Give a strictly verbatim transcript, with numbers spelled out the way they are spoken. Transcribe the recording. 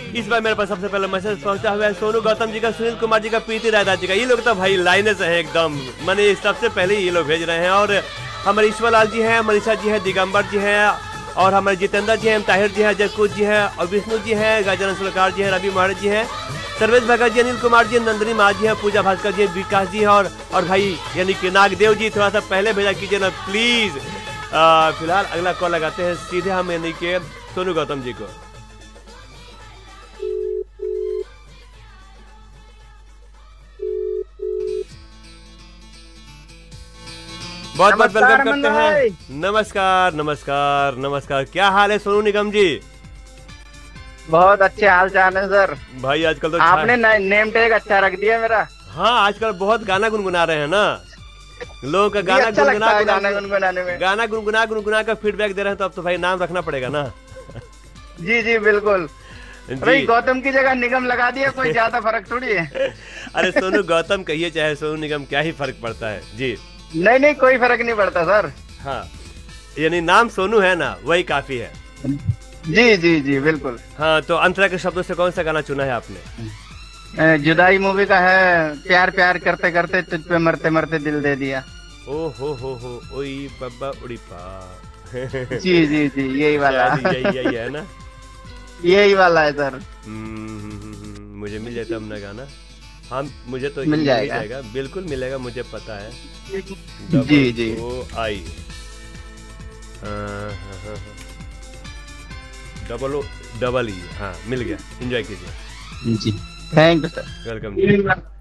इस बार मेरे पास सबसे पहले मैसेज पहुंचा हुआ है सोनू गौतम जी का, सुनील कुमार जी का, प्रीति रायदास जी का। ये लोग तो भाई लाइने से है एकदम, मैंने सबसे पहले ये लोग भेज रहे हैं। और हमारे ईश्वर लाल जी हैं, मनीषा जी हैं, दिगंबर जी हैं, और हमारे जितेंद्र जी हैं, ताहिर जी हैं, जयकुट जी हैं, और विष्णु जी हैं, गाजन सुलकार जी हैं, रवि महाराज जी हैं, सर्वेश भगत जी, अनिल कुमार जी, नंदनी माँ जी हैं, पूजा भास्कर जी, विकास जी हैं, और और भाई यानी कि नागदेव जी थोड़ा सा पहले भेजा कीजिए ना प्लीज। फिलहाल अगला कॉल लगाते हैं सीधे हम यानी कि सोनू गौतम जी को। बहुत बहुत वेलकम करते हैं। नमस्कार नमस्कार नमस्कार, क्या हाल है सोनू निगम जी? बहुत अच्छे हाल चाल है सर। भाई आजकल तो आपने नेम टैग अच्छा रख दिया मेरा। हाँ, आजकल बहुत गाना गुनगुना रहे हैं ना लोगों का, गाना अच्छा गुनगुना है गाना गुनगुनाने में, गाना गुनगुना गुनगुना का फीडबैक दे रहे हैं, तो अब तो भाई नाम रखना पड़ेगा ना। जी जी बिल्कुल। भाई गौतम की जगह निगम लगा दिया, कोई ज्यादा फर्क थोड़ी है। अरे सोनू गौतम कहिए चाहे सोनू निगम, क्या ही फर्क पड़ता है जी। नहीं नहीं कोई फर्क नहीं पड़ता सर। हाँ, यानी नाम सोनू है ना, वही काफी है। जी जी जी बिल्कुल। हाँ, तो अंतरा के शब्दों से कौन सा गाना चुना है आपने? जुदाई मूवी का है, प्यार प्यार करते करते तुझ पे मरते मरते दिल दे दिया। ओ हो हो हो ओई बब्बा उड़ी पा। जी जी जी यही वाला, यही यही है ना, यही वाला है सर। मुझे मिल जाता अपना गाना। हाँ, मुझे तो मिल जाएगा, जाएगा बिल्कुल मिलेगा, मुझे पता है। जी जी ओ I double O double E, हाँ मिल गया, एंजॉय कीजिए जी। Thank you sir, welcome.